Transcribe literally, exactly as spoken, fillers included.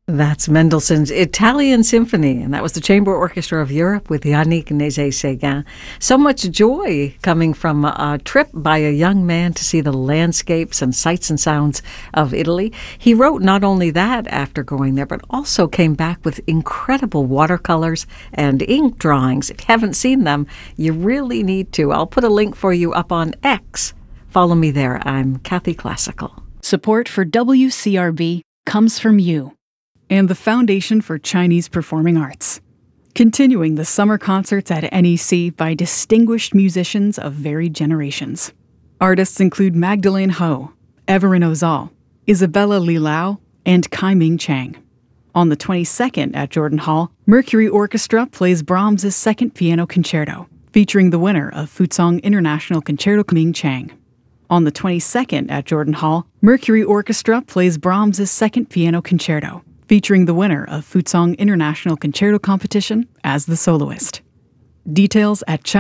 That's Mendelssohn's Italian Symphony, and that was the Chamber Orchestra of Europe with Yannick Nézet-Séguin. So much joy coming from a trip by a young man to see the landscapes and sights and sounds of Italy. He wrote not only that after going there, but also came back with incredible watercolors and ink drawings. If you haven't seen them, you really need to. I'll put a link for you up on X. Follow me there. I'm Kathy Classical. Support for W C R B comes from you and the Foundation for Chinese Performing Arts. Continuing the summer concerts at N E C by distinguished musicians of varied generations. Artists include Magdalene Ho, Everin Ozal, Isabella Li Lao, and Kai-Ming Chang. On the twenty-second at Jordan Hall, Mercury Orchestra plays Brahms' Second Piano Concerto, featuring the winner of Fuzhong International Concerto, Kai-Ming Chang. On the twenty-second at Jordan Hall, Mercury Orchestra plays Brahms' Second Piano Concerto, featuring the winner of Fuzhong International Concerto Competition as the soloist. Details at